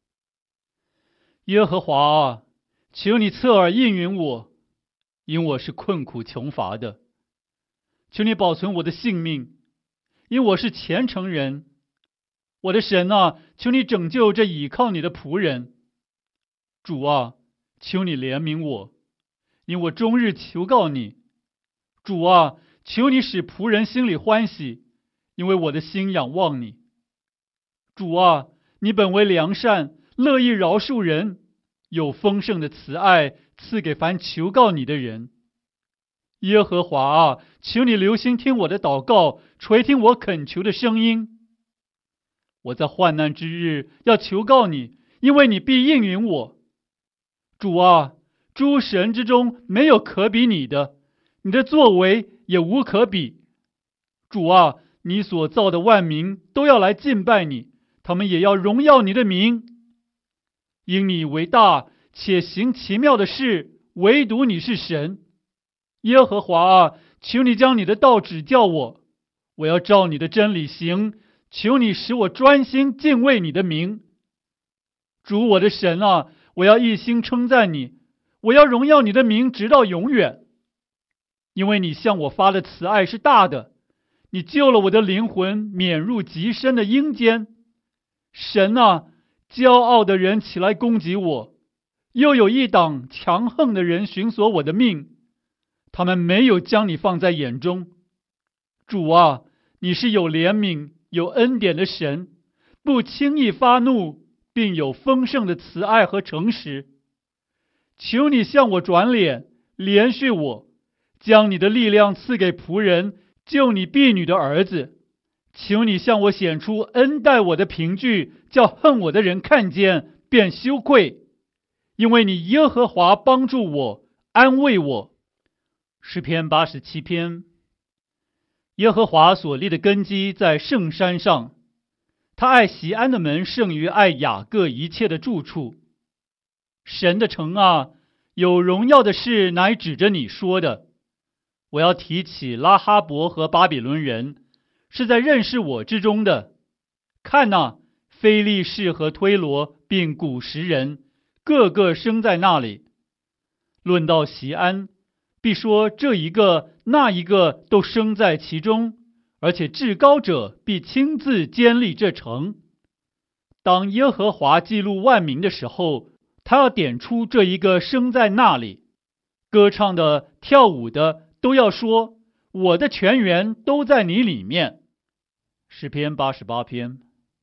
耶和华啊，求你侧耳应允我，因我是困苦穷乏的。求你保存我的性命，因我是虔诚人。我的神啊，求你拯救这倚靠你的仆人。主啊，求你怜悯我，因我终日求告你。主啊，求你使仆人心里欢喜，因为我的心仰望你。主啊，你本为良善，乐意饶恕人，有丰盛的慈爱赐给凡求告你的人。耶和华啊，求你留心听我的祷告，垂听我恳求的声音。我在患难之日要求告你，因为你必应允我。主啊，诸神之中没有可比你的，你的作为也无可比。主啊，你所造的万民都要来敬拜你，他们也要荣耀你的名。因你为大，且行奇妙的事，唯独你是神。耶和华啊，求你将你的道指教我，我要照你的真理行。求你使我专心敬畏你的名。主我的神啊，我要一心称赞你，我要荣耀你的名直到永远。因为你向我发的慈爱是大的，你救了我的灵魂免入极深的阴间。神啊，骄傲的人起来攻击我，又有一党强横的人寻索我的命，他们没有将你放在眼中。主啊，你是有怜悯有恩典的神，不轻易发怒，并有丰盛的慈爱和诚实。求你向我转脸，怜恤我，将你的力量赐给仆人，救你婢女的儿子。求你向我显出恩待我的凭据，叫恨我的人看见便羞愧。因为你耶和华帮助我，安慰我。诗篇八十七篇。耶和华所立的根基在圣山上，他爱锡安的门胜于爱雅各一切的住处。神的城啊，有荣耀的事乃指着你说的。我要提起拉哈伯和巴比伦人，是在认识我之中的。看哪，非利士和推罗并古时人，个个生在那里。论到锡安，必说这一个那一个都生在其中，而且至高者必亲自坚立这城。当耶和华记录万民的时候，他要点出这一个生在那里。歌唱的跳舞的都要说，我的泉源都在你里面。诗篇八十八篇。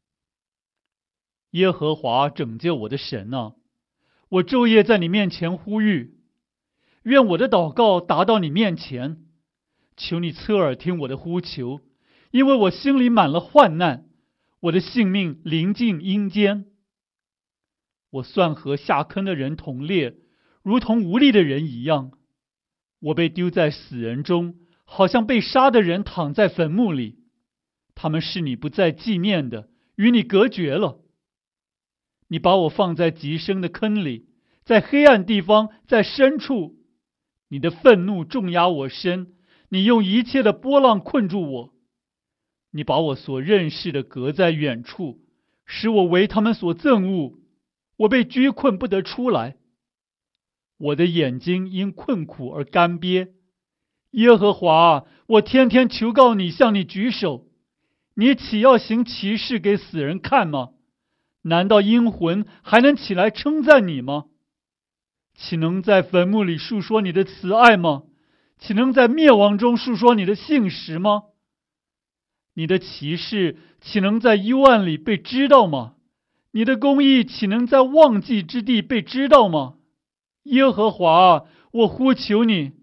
耶和华拯救我的神啊，我昼夜在你面前呼吁，愿我的祷告达到你面前。求你侧耳听我的呼求，因为我心里满了患难，我的性命临近阴间。我算和下坑的人同列，如同无力的人一样。我被丢在死人中，好像被杀的人躺在坟墓里。他们是你不再纪念的，与你隔绝了。你把我放在极深的坑里，在黑暗地方，在深处。你的愤怒重压我身，你用一切的波浪困住我。你把我所认识的隔在远处，使我为他们所憎恶。我被拘困不得出来。我的眼睛因困苦而干瘪。耶和华，我天天求告你，向你举手。你岂要行奇事给死人看吗？难道阴魂还能起来称赞你吗？岂能在坟墓里述说你的慈爱吗？岂能在灭亡中述说你的信实吗？你的奇事岂能在幽暗里被知道吗？你的公义岂能在忘记之地被知道吗？耶和华，我呼求你，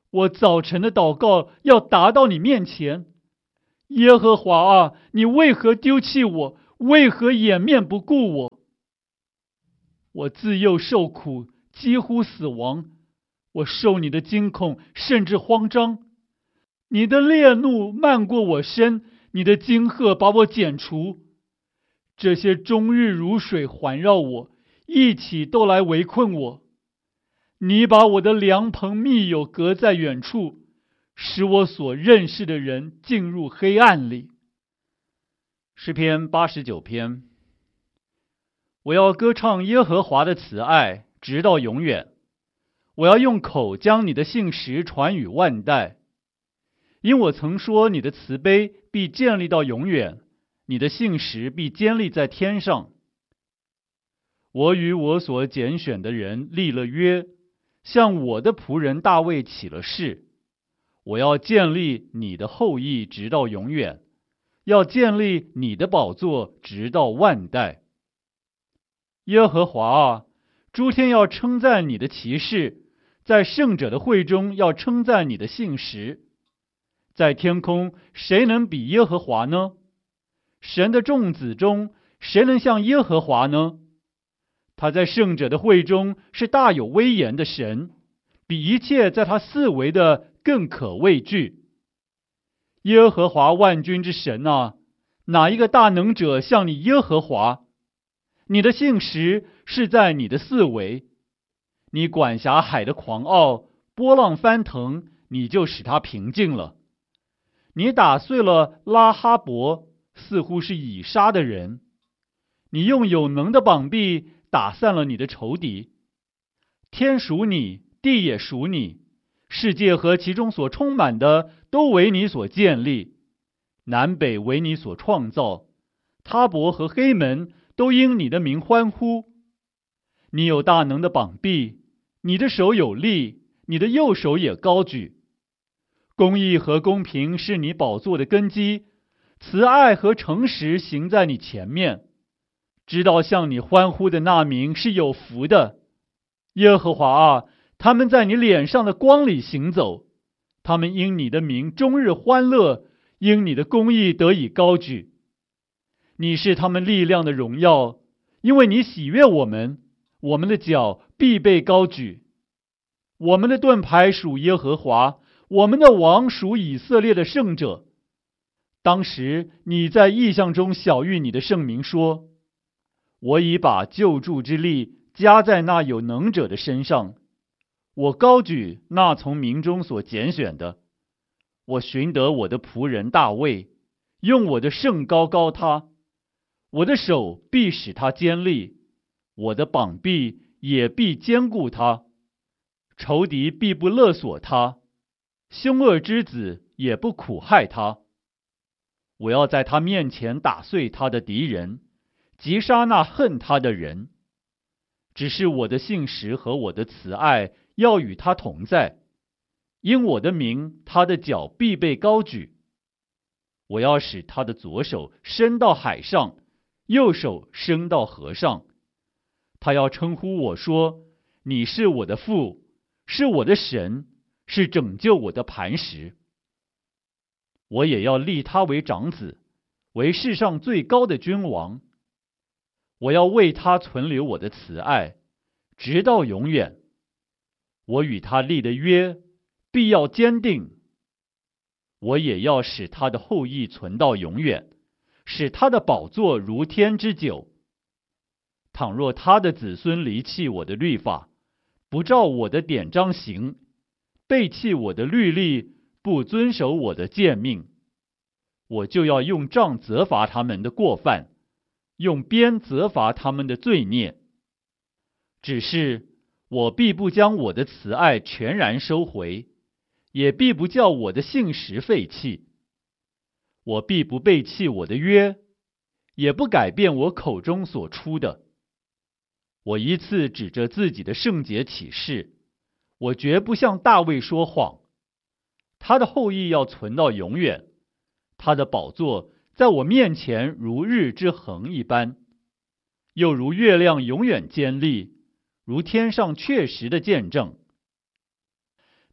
我早晨的祷告要达到你面前。耶和华啊，你为何丢弃我？为何掩面不顾我？我自幼受苦，几乎死亡。我受你的惊恐，甚至慌张。你的烈怒漫过我身，你的惊吓把我剪除。这些终日如水环绕我，一起都来围困我。你把我的良朋密友隔在远处，使我所认识的人进入黑暗里。诗篇八十九篇。我要歌唱耶和华的慈爱，直到永远。我要用口将你的信实传与万代。因我曾说，你的慈悲必建立到永远，你的信实必坚立在天上。我与我所拣选的人立了约，向我的仆人大卫起了誓。我要建立你的后裔直到永远，要建立你的宝座直到万代。耶和华啊，诸天要称赞你的奇事，在圣者的会中要称赞你的信实。在天空，谁能比耶和华呢？神的众子中，谁能像耶和华呢？他在圣者的会中是大有威严的神，比一切在他四围的更可畏惧。耶和华万军之神啊，哪一个大能者像你耶和华？你的信实是在你的四围，你管辖海的狂傲，波浪翻腾，你就使它平静了。你打碎了拉哈伯，似乎是以杀的人。你用有能的膀臂打散了你的仇敌。天属你，地也属你，世界和其中所充满的都为你所建立，南北为你所创造，他伯和黑门都因你的名欢呼。你有大能的膀臂，你的手有力，你的右手也高举。公义和公平是你宝座的根基，慈爱和诚实行在你前面。知道向你欢呼的那名是有福的。耶和华啊，他们在你脸上的光里行走，他们因你的名终日欢乐，因你的公义得以高举。你是他们力量的荣耀，因为你喜悦我们，我们的脚必被高举。我们的盾牌属耶和华，我们的王属以色列的圣者。当时你在异象中晓谕你的圣民说，我已把救助之力加在那有能者的身上，我高举那从民中所拣选的。我寻得我的仆人大卫，用我的圣膏膏他。我的手必使他坚立，我的膀臂也必坚固他。仇敌必不勒索他，凶恶之子也不苦害他。我要在他面前打碎他的敌人，击杀那恨他的人。只是我的信实和我的慈爱要与他同在，因我的名，他的脚必被高举。我要使他的左手伸到海上，右手伸到河上。他要称呼我说，你是我的父，是我的神，是拯救我的磐石。我也要立他为长子，为世上最高的君王。我要为他存留我的慈爱，直到永远。我与他立的约必要坚定。我也要使他的后裔存到永远，使他的宝座如天之久。倘若他的子孙离弃我的律法，不照我的典章行，背弃我的律例，不遵守我的诫命，我就要用杖责罚他们的过犯，用鞭责罚他们的罪孽。只是我必不将我的慈爱全然收回，也必不叫我的信实废弃。我必不背弃我的约，也不改变我口中所出的。我一次指着自己的圣洁起誓，我绝不向大卫说谎。他的后裔要存到永远，他的宝座在我面前如日之恒一般，又如月亮永远坚立，如天上确实的见证。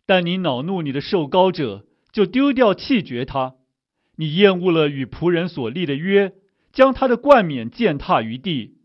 但你恼怒你的受膏者，就丢掉弃绝他。你厌恶了与仆人所立的约，将他的冠冕践踏于地。